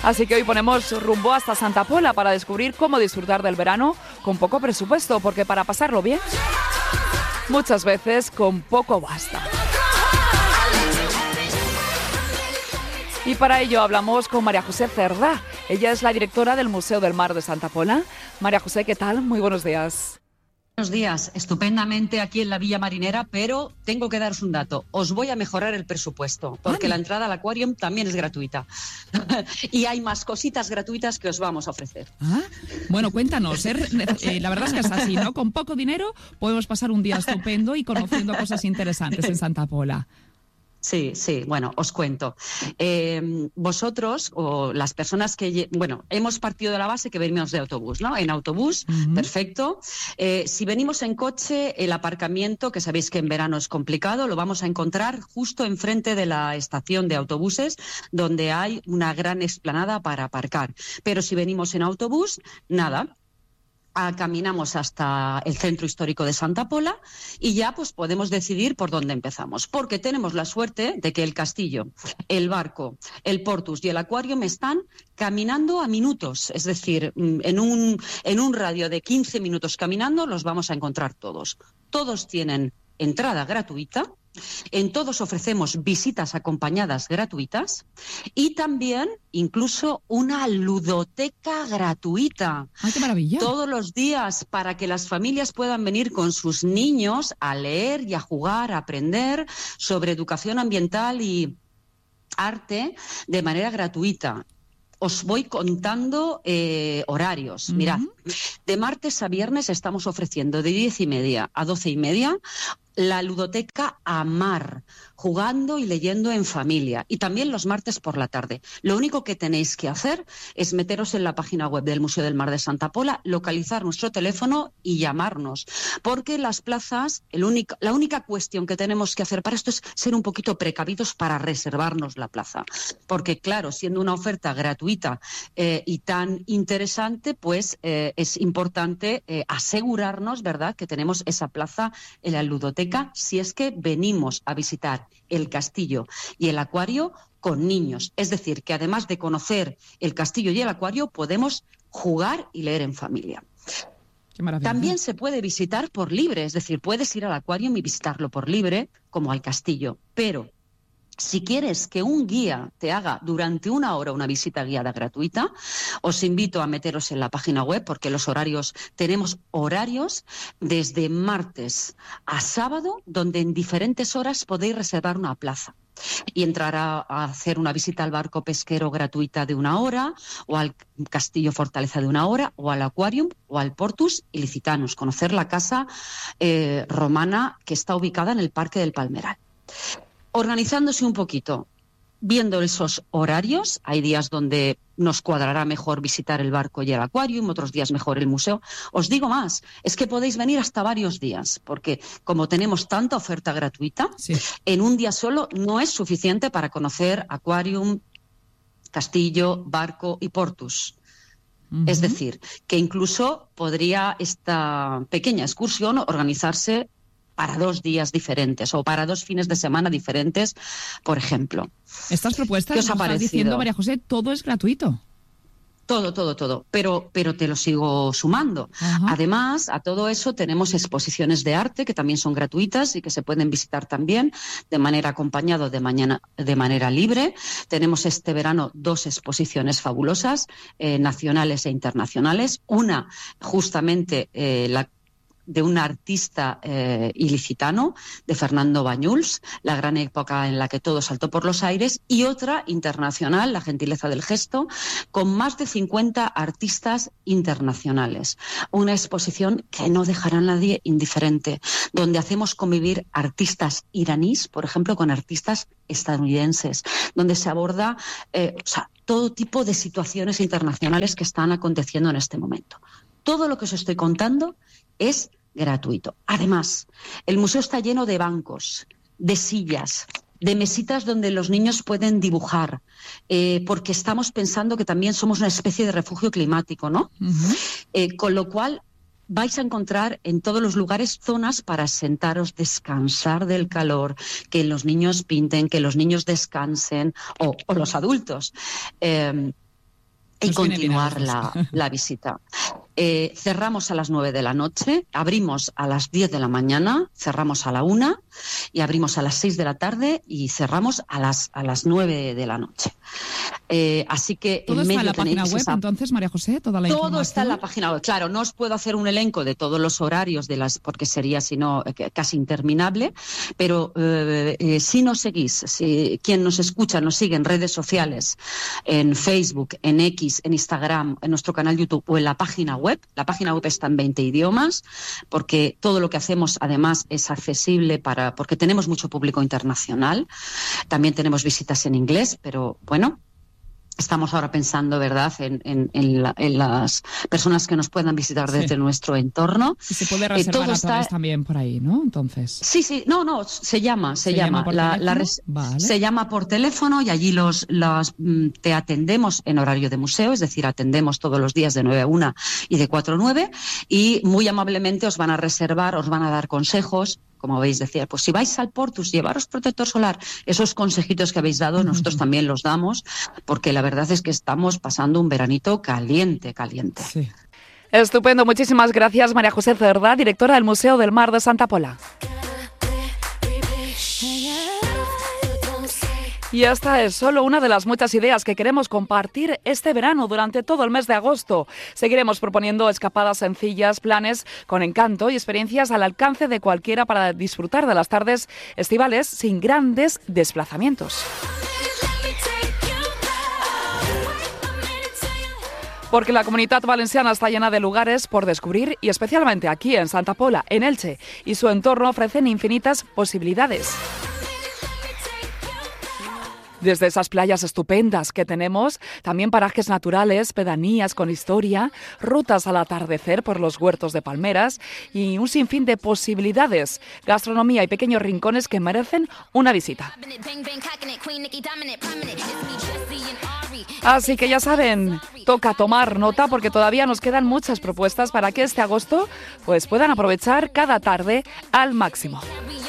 Así que hoy ponemos rumbo hasta Santa Pola para descubrir cómo disfrutar del verano con poco presupuesto, porque para pasarlo bien, muchas veces con poco basta. Y para ello hablamos con María José Cerdá. Ella es la directora del Museo del Mar de Santa Pola. María José, ¿qué tal? Muy buenos días. Buenos días, estupendamente aquí en la Villa Marinera, pero tengo que daros un dato. Os voy a mejorar el presupuesto, porque la entrada al Aquarium también es gratuita. Y hay más cositas gratuitas que os vamos a ofrecer. Bueno, cuéntanos. La verdad es que es así, ¿no? Con poco dinero podemos pasar un día estupendo y conociendo cosas interesantes en Santa Pola. Sí, bueno, os cuento. Vosotros o las personas que... hemos partido de la base que venimos de autobús, ¿no? En autobús, perfecto. Si venimos en coche, el aparcamiento, que sabéis que en verano es complicado, lo vamos a encontrar justo enfrente de la estación de autobuses, donde hay una gran explanada para aparcar. Pero si venimos en autobús, nada. Caminamos hasta el centro histórico de Santa Pola y ya pues podemos decidir por dónde empezamos, porque tenemos la suerte de que el castillo, el barco, el Portus y el Aquarium están caminando a minutos, es decir, en un radio de 15 minutos caminando los vamos a encontrar todos. Todos tienen entrada gratuita. En todos ofrecemos visitas acompañadas gratuitas y también incluso una ludoteca gratuita. ¡Ay, qué maravilla! Todos los días para que las familias puedan venir con sus niños a leer y a jugar, a aprender sobre educación ambiental y arte de manera gratuita. Os voy contando horarios. Mirad, de martes a viernes estamos ofreciendo de 10:30 a 12:30 la ludoteca a mar, jugando y leyendo en familia, y también los martes por la tarde. Lo único que tenéis que hacer es meteros en la página web del Museo del Mar de Santa Pola, localizar nuestro teléfono y llamarnos, porque las plazas, la única cuestión que tenemos que hacer para esto es ser un poquito precavidos para reservarnos la plaza, porque claro, siendo una oferta gratuita y tan interesante, pues es importante asegurarnos, ¿verdad?, que tenemos esa plaza en la ludoteca si es que venimos a visitar el castillo y el acuario con niños. Es decir, que además de conocer el castillo y el acuario, podemos jugar y leer en familia. Qué maravilla. También se puede visitar por libre, es decir, puedes ir al acuario y visitarlo por libre, como al castillo, pero si quieres que un guía te haga durante 1 hora una visita guiada gratuita, os invito a meteros en la página web, porque tenemos horarios desde martes a sábado, donde en diferentes horas podéis reservar una plaza y entrar a hacer una visita al barco pesquero gratuita de 1 hora, o al Castillo Fortaleza de 1 hora, o al Aquarium, o al Portus Ilicitanos, conocer la casa romana que está ubicada en el Parque del Palmeral. Organizándose un poquito, viendo esos horarios, hay días donde nos cuadrará mejor visitar el barco y el Aquarium, otros días mejor el museo. Os digo más, es que podéis venir hasta varios días, porque como tenemos tanta oferta gratuita, sí, en un día solo no es suficiente para conocer Aquarium, castillo, barco y Portus. Es decir, que incluso podría esta pequeña excursión organizarse para 2 días diferentes o para 2 fines de semana diferentes, por ejemplo. Estas propuestas, ¿qué os ha estás parecido? diciendo, María José, todo es gratuito. Todo. Pero te lo sigo sumando. Ajá. Además, a todo eso tenemos exposiciones de arte que también son gratuitas y que se pueden visitar también de manera acompañada o de manera libre. Tenemos este verano 2 exposiciones fabulosas, nacionales e internacionales. Una, justamente, de un artista ilicitano, de Fernando Bañuls, la gran época en la que todo saltó por los aires, y otra internacional, La gentileza del gesto, con más de 50 artistas internacionales. Una exposición que no dejará a nadie indiferente, donde hacemos convivir artistas iraníes, por ejemplo, con artistas estadounidenses, donde se aborda todo tipo de situaciones internacionales que están aconteciendo en este momento. Todo lo que os estoy contando es gratuito. Además, el museo está lleno de bancos, de sillas, de mesitas donde los niños pueden dibujar, porque estamos pensando que también somos una especie de refugio climático, ¿no? Con lo cual vais a encontrar en todos los lugares zonas para sentaros, descansar del calor, que los niños pinten, que los niños descansen, o los adultos. y continuar la visita. Cerramos a las 9 de la noche, abrimos a las 10 de la mañana, cerramos a la 1 y abrimos a las 6 de la tarde y cerramos a las 9 de la noche. Así que ¿todo en medio está en la página web, entonces, María José? ¿Toda la información? Todo está en la página web. Claro, no os puedo hacer un elenco de todos los horarios porque sería sino casi interminable, pero si nos seguís, si quien nos escucha nos sigue en redes sociales, en Facebook, en X, en Instagram, en nuestro canal YouTube o en la página web. La página web está en 20 idiomas, porque todo lo que hacemos además es accesible porque tenemos mucho público internacional. También tenemos visitas en inglés, pero bueno, estamos ahora pensando, ¿verdad?, en las personas que nos puedan visitar desde nuestro entorno. Y se puede reservar a través también por ahí, ¿no? Entonces. Sí, se llama. Se llama por teléfono y allí te atendemos en horario de museo, es decir, atendemos todos los días de 9 a 1 y de 4 a 9 y muy amablemente os van a reservar, os van a dar consejos. Como veis, decía, pues si vais al Portus, llevaros protector solar. Esos consejitos que habéis dado, nosotros también los damos, porque la verdad es que estamos pasando un veranito caliente. Sí. Estupendo, muchísimas gracias, María José Cerdá, directora del Museo del Mar de Santa Pola. Y esta es solo una de las muchas ideas que queremos compartir este verano durante todo el mes de agosto. Seguiremos proponiendo escapadas sencillas, planes con encanto y experiencias al alcance de cualquiera para disfrutar de las tardes estivales sin grandes desplazamientos. Porque la Comunitat Valenciana está llena de lugares por descubrir y especialmente aquí en Santa Pola, en Elche, y su entorno ofrecen infinitas posibilidades. Desde esas playas estupendas que tenemos, también parajes naturales, pedanías con historia, rutas al atardecer por los huertos de palmeras y un sinfín de posibilidades, gastronomía y pequeños rincones que merecen una visita. Así que ya saben, toca tomar nota porque todavía nos quedan muchas propuestas para que este agosto pues puedan aprovechar cada tarde al máximo.